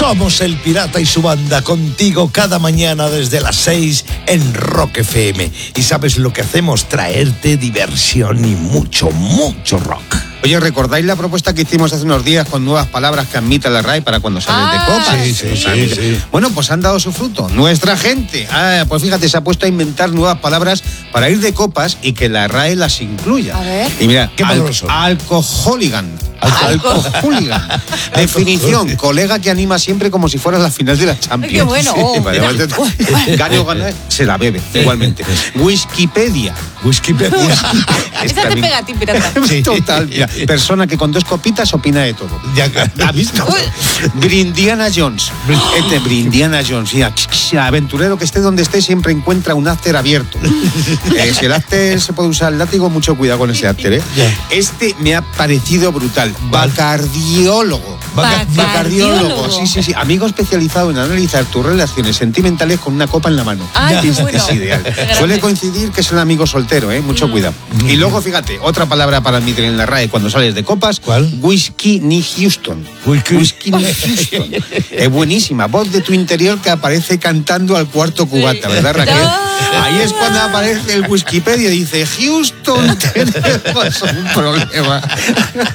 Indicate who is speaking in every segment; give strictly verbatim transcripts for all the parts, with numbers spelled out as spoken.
Speaker 1: Somos el Pirata y su banda, contigo cada mañana desde las seis en Rock F M. Y ¿sabes lo que hacemos? Traerte diversión y mucho, mucho rock.
Speaker 2: Oye, ¿recordáis la propuesta que hicimos hace unos días con nuevas palabras que admita la R A E para cuando sales
Speaker 3: ah,
Speaker 2: de copas?
Speaker 1: Sí, sí, sí, sí.
Speaker 2: Bueno, pues han dado su fruto. Nuestra gente, ah, pues fíjate, se ha puesto a inventar nuevas palabras para ir de copas y que la R A E las incluya.
Speaker 3: A ver.
Speaker 2: Y mira,
Speaker 1: ¿qué palabras son?
Speaker 2: Alcohóligan.
Speaker 3: Alco-
Speaker 2: Alcohóligan. Definición, colega que anima siempre como si fuera la final de la Champions.
Speaker 3: Ay, qué bueno. Oh,
Speaker 2: Sí, vale,
Speaker 3: mira.
Speaker 2: vale. Gane o gane, se la bebe, igualmente. Wikipedia.
Speaker 1: Wikipedia.
Speaker 3: Esa te pega a ti, pirata.
Speaker 1: Sí.
Speaker 2: Total, mira, persona que con dos copitas opina de todo.
Speaker 1: Ya,
Speaker 2: ¿Ha visto? Brindiana Jones. Este Brindiana Jones. Mira, aventurero que esté donde esté siempre encuentra un after abierto. Eh, si el after se puede usar el látigo, mucho cuidado con ese after, ¿eh?
Speaker 1: Ya.
Speaker 2: Este me ha parecido brutal. Bacardiólogo.
Speaker 3: Baca-
Speaker 2: Bacardiólogo. Sí, sí, sí. Amigo especializado en analizar tus relaciones sentimentales con una copa en la mano.
Speaker 3: Ay, qué
Speaker 2: es,
Speaker 3: bueno.
Speaker 2: es ideal.
Speaker 3: Qué grande.
Speaker 2: Suele coincidir que es un amigo soltero, ¿eh? Mucho cuidado. Y luego, fíjate, otra palabra para admitir en la R A E cuando sales de copas.
Speaker 1: ¿Cuál?
Speaker 2: Whisky ni Houston.
Speaker 1: Whisky.
Speaker 2: Whisky ni Houston. Es buenísima. Voz de tu interior que aparece cantando al cuarto cubata, ¿verdad, Raquel?
Speaker 3: No.
Speaker 2: Ahí es cuando aparece el Wikipedia y dice, Houston, tenemos un problema.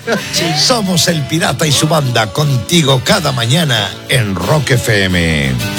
Speaker 1: Somos el Pirata y su banda, contigo cada mañana en Rock F M.